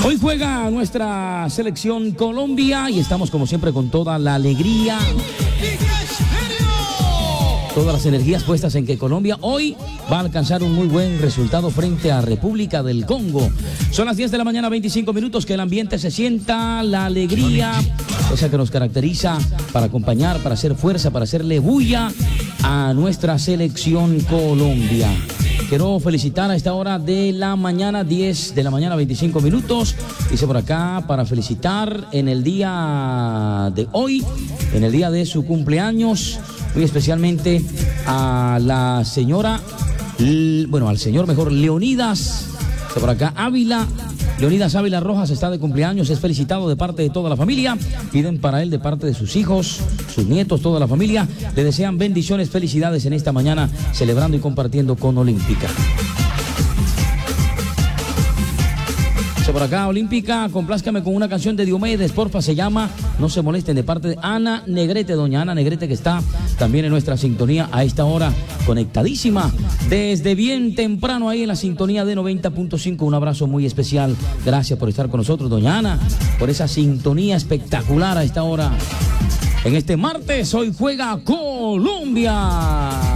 Hoy juega nuestra selección Colombia y estamos como siempre con toda la alegría, todas las energías puestas en que Colombia hoy va a alcanzar un muy buen resultado frente a República del Congo. Son las 10 de la mañana, 25 minutos, que el ambiente se sienta, la alegría, esa que nos caracteriza para acompañar, para hacer fuerza, para hacerle bulla a nuestra selección Colombia. Quiero felicitar a esta hora de la mañana, 10 de la mañana, 25 minutos. Hice por acá para felicitar en el día de hoy, en el día de su cumpleaños, muy especialmente a la señora, bueno, al señor mejor, Leonidas, por acá Ávila. Leonidas Ávila Rojas está de cumpleaños, es felicitado de parte de toda la familia. Piden para él de parte de sus hijos, sus nietos, toda la familia. Le desean bendiciones, felicidades en esta mañana, celebrando y compartiendo con Olímpica. Por acá, Olímpica, complázcame con una canción de Diomedes, porfa, se llama No se molesten, de parte de Ana Negrete, doña Ana Negrete, que está también en nuestra sintonía a esta hora, conectadísima, desde bien temprano ahí en la sintonía de 90.5. Un abrazo muy especial, gracias por estar con nosotros, doña Ana, por esa sintonía espectacular a esta hora. En este martes, hoy juega Colombia.